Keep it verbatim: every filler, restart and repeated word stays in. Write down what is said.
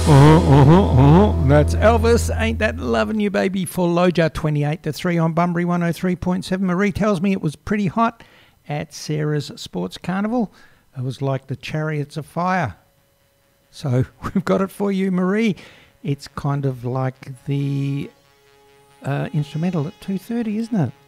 Uh-huh, uh-huh. That's Elvis, Ain't That Lovin' You Baby, for Loja, twenty-eight to three on Bunbury one oh three point seven. Marie tells me it was pretty hot at Sarah's Sports Carnival. It was like the Chariots of Fire. So we've got it for you, Marie. It's kind of like the uh, instrumental at two thirty, isn't it?